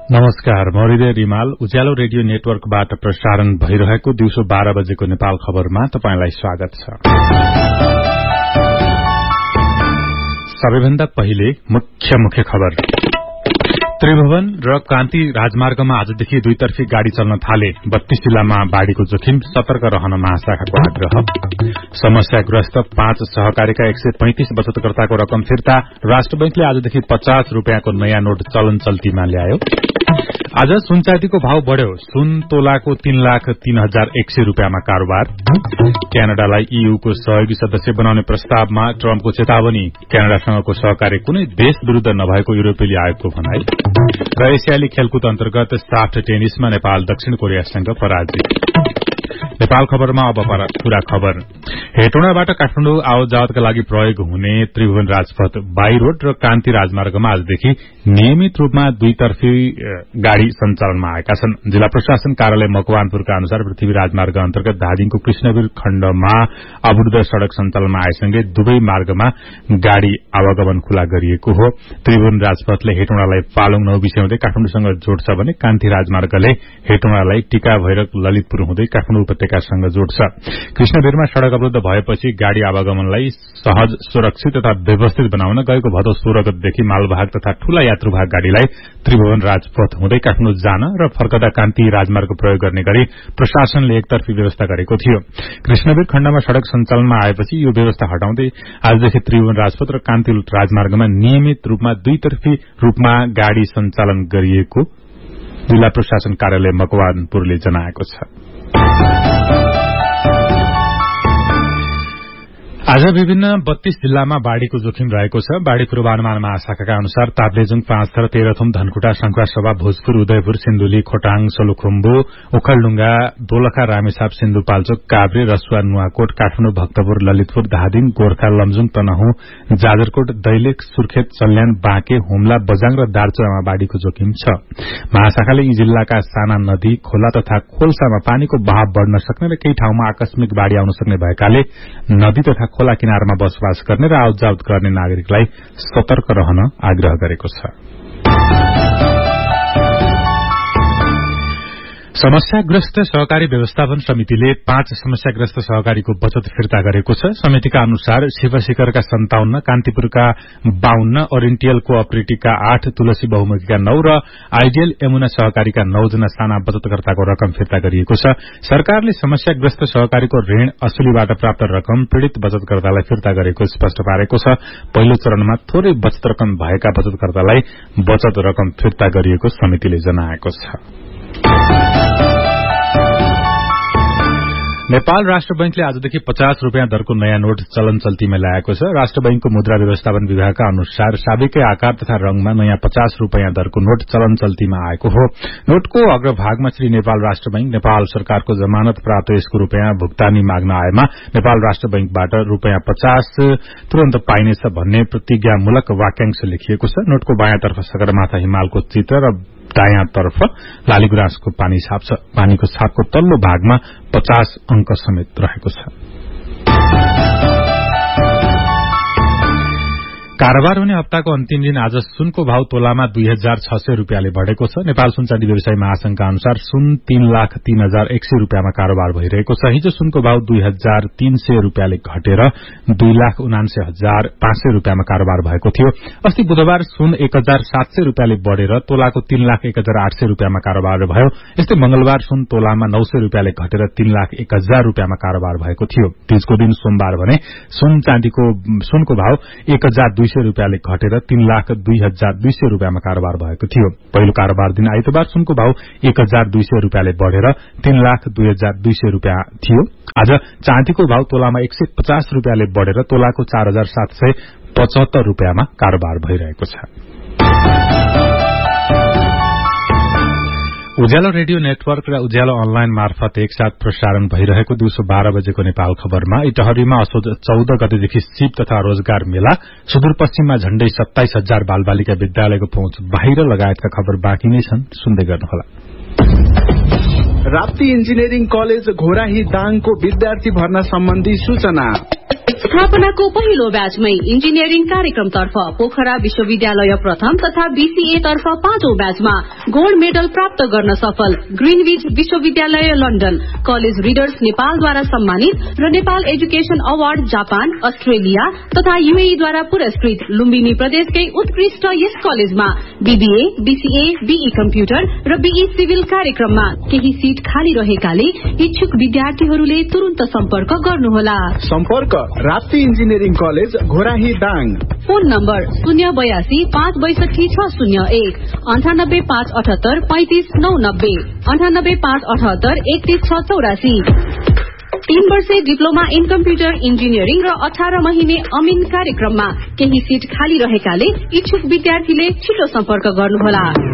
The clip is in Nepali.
नमस्कार, म हृदय रिमाल। उज्यालो रेडियो नेटवर्कबाट प्रसारण भइरहेको दिउँसो 12 बजेको नेपाल खबरमा तपाईंलाई स्वागत छ। सबैभन्दा पहिले मुख्य खबर। त्रिभुवन र कान्ति राजमार्गमा आजदेखि दुईतर्फी गाड़ी चल्न थाले। 32 जिल्लामा बाढ़ीको जोखिम, सतर्क रहन महाशाखाको आग्रह। समस्याग्रस्त 5 सहकारीका 135 बचतकर्ताको रकम फिर्ता। राष्ट्र बैंकले आजदेखि 50 रुपियाँको नयाँ नोट चलन चल्तीमा ल्यायो। आज सुन चाँदीको भाव बढ्यो। सुन तोलाको 3,03,100 रुपियाँमा कारोबार। क्यानाडालाई ईयूको सहयोगी सदस्य बनाउने प्रस्तावमा ट्रम्पको चेतावनी। क्यानाडासँगको सहकार्य कुनै देश विरूद्ध नभएको युरोपेली आयोगको भनाई। र एसियाली खेलकुद अन्तर्गत साफ्ट टेनिसमा नेपाल दक्षिण कोरियासँग पराजित। नेपाल खबरमा अब पूरा खबर। हेटौँडाबाट काठमाडौँ आवत जावतका लागि प्रयोग हुने त्रिभुवन राजपथ बाई रोड र कान्ति राजमार्गमा आजदेखि नियमित रूपमा दुईतर्फी गाड़ी सञ्चालनमा आएका छन्। जिल्ला प्रशासन कार्यालय मकवानपुरका अनुसार पृथ्वी राजमार्ग अन्तर्गत धादिङको कृष्णवीर खण्डमा अवरुद्ध सड़क सञ्चालनमा आएसँगै दुवै मार्गमा गाड़ी आवागमन खुला गरिएको हो। त्रिभुवन राजपथले हेटौँडालाई पालुङ नौ बिस्याउँदै काठमाडौँसँग जोड्छ भने कान्ति राजमार्गले हेटौँडालाई टिका भैरक ललितपुर हुँदै काठमाडौँ उपत्यकासँग जोड्छ। कृष्णवीरमा सड़क अवरुद्ध भएपछि गाड़ी आवागमनलाई सहज, सुरक्षित तथा व्यवस्थित बनाउन गएको भदौ 16 गतेदेखि मालवाहक तथा ठूला यात्रुवाहक गाड़ीलाई त्रिभुवन राजपथ हुँदै काठमाडौँ जान र फर्कदा कान्ति राजमार्ग प्रयोग गर्ने गरी प्रशासनले एकतर्फी व्यवस्था गरेको थियो। कृष्णवीर खण्डमा सड़क सञ्चालनमा आएपछि यो व्यवस्था हटाउँदै आजदेखि त्रिभुवन राजपथ र कान्ति राजमार्गमा नियमित रूपमा दुईतर्फी रूपमा गाड़ी सञ्चालन गरिएको जिल्ला प्रशासन कार्यालय मकवानपुरले जनाएको छ। आज विभिन्न 32 जिल्लामा बाढ़ीको जोखिम रहेको छ। बाढ़ी पूर्वानुमान महाशाखाका अनुसार ताप्लेजुङ, पाँचथर, तेह्रथुम, धनकुटा, शंखुवासभा, भोजपुर, उदयपुर, सिन्धुली, खोटाङ, सोलुखुम्बु, ओखलढुंगा, दोलखा, रामेछाप, सिन्धुपाल्चोक, काभ्रे, रसुवा, नुवाकोट, काठमाडौँ, भक्तपुर, ललितपुर, धादिङ, गोर्खा, लमजुङ, तनहुँ, जाजरकोट, दैलेख, सुर्खेत, सल्यान, बाँके, हुम्ला, बजाङ र दार्चुलामा बाढ़ीको जोखिम छ। महाशाखाले यी जिल्लाका साना नदी, खोला तथा खोल्सामा पानीको बहाव बढ़न सक्ने र केही ठाउँमा आकस्मिक बाढ़ी आउन सक्ने भएकाले नदी तथा खोला किनारमा बसोबास गर्ने र आवतजावत गर्ने नागरिकलाई सतर्क रहन आग्रह गरेको छ। समस्याग्रस्त सहकारी व्यवस्थापन समितिले 5 समस्याग्रस्त सहकारीको बचत फिर्ता गरेको छ। समितिका अनुसार शिवशिखरका 57, कान्तिपुरका 52, ओरिएन्टियल कोअपरेटिभका 8, तुलसी बहुमुखीका 9 र आइडियल यमुना सहकारीका 9 जना साना बचतकर्ताको रकम फिर्ता गरिएको छ। सरकारले समस्याग्रस्त सहकारीको ऋण असुलीबाट प्राप्त रकम पीड़ित बचतकर्तालाई फिर्ता गरेको स्पष्ट पारेको छ। पहिलो चरणमा थोरै बचत रकम भएका बचतकर्तालाई बचत रकम फिर्ता गरिएको समितिले जनाएको छ। नेपाल राष्ट्र बैंकले आजदेखि 50 रुपियाँ दरको नयाँ नोट चलन चल्तीमा ल्याएको छ। राष्ट्र बैंकको मुद्रा व्यवस्थापन विभागका अनुसार साबिकै आकार तथा रंगमा नयाँ 50 रुपियाँ दरको नोट चलन चल्तीमा आएको हो। नोटको अग्रभागमा श्री नेपाल राष्ट्र बैंक, नेपाल सरकारको जमानत प्राप्त यसको रुपियाँ भुक्तानी माग्न आएमा नेपाल राष्ट्र बैंकबाट रुपियाँ 50 तुरन्त पाइनेछ भन्ने प्रतिज्ञामूलक वाक्यांश लेखिएको छ। नोटको बायाँतर्फ सगरमाथा हिमालको चित्र र दायाँतर्फ लालीगुराँसको पानी छाप छ। पानीको छापको तल्लो भागमा 50 अंक समेत रहेको छ। कारोबार हुने हप्ताको अन्तिम दिन आज सुनको भाव तोलामा 2,600 रुपियाँले बढेको छ। नेपाल सुनचाँदी व्यवसायी महासंघका अनुसार सुन 3,03,100 रुपियाँमा कारोबार भइरहेको छ। हिजो सुनको भाव 2,300 रुपियाँले घटेर 2,79,500 रुपियाँमा कारोबार भएको थियो। अस्ति बुधबार सुन 1,700 रुपियाँले बढ़ेर तोलाको 3,01,800 रुपियाँमा कारोबार भयो। यस्तै मंगलबार सुन तोलामा 900 रुपियाँले घटेर 3,01,000 रुपियाँमा कारोबार भएको थियो। तीजको दिन सोमबार भने सुनको भाव 1,200 रुपियाँले घटेर 3,02,200 रुपियाँमा कारोबार भएको थियो। पहिलो कारोबार दिन आइतबार सुनको भाव 1,200 रुपियाँले बढ़ेर 3,02,200 रुपियाँ थियो। आज चाँदीको भाव तोलामा 150 रुपियाँले बढ़ेर तोलाको 4,775 रुपियाँमा कारोबार भइरहेको छ। उज्यालो रेडियो नेटवर्क र उज्यालो अनलाइन मार्फत एकसाथ प्रसारण भइरहेको दिउँसो 12 बजेको नेपाल खबरमा इटहरीमा असोज 14 गतेदेखि सिप तथा रोजगार मेला, सुदूरपश्चिममा झण्डै 27,000 बालबालिका विद्यालयको पहुँच बाहिर लगायतका खबर बाँकी नै छन्। सुन्दै गर्नुहोला। राप्ती इन्जिनियरिङ कलेज घोराही दाङको विद्यार्थी भर्ना सम्बन्धी सूचना। स्थापनाको पहिलो ब्याचमै इन्जिनियरिङ कार्यक्रमतर्फ पोखरा विश्वविद्यालय प्रथम तथा बीसीए तर्फ 5औं ब्याचमा गोल्ड मेडल प्राप्त गर्न सफल ग्रीनविच विश्वविद्यालय लन्डन कलेज रिडर्स नेपालद्वारा सम्मानित र Nepal education award Japan Australia तथा यूएई द्वारा पुरस्कृत लुम्बिनी प्रदेशकै उत्कृष्ट यस कलेजमा बीबीए बीसीए बीई कम्प्युटर र बीई सिभिल कार्यक्रममा केही सीट खाली रहेकाले इच्छुक विद्यार्थीहरूले तुरुन्त सम्पर्क गर्नुहोला। सम्पर्क Rapti engineering college Ghorahi Dang. Phone number 082 562 601 98 578 35 990 98 578 31 684। 3 वर्षे डिप्लोमा इन कम्प्युटर इन्जिनियरिङ र 18 महिने अमिन कार्यक्रममा केही सीट खाली रहेकाले इच्छुक विद्यार्थीले छिटो सम्पर्क गर्नुहोला।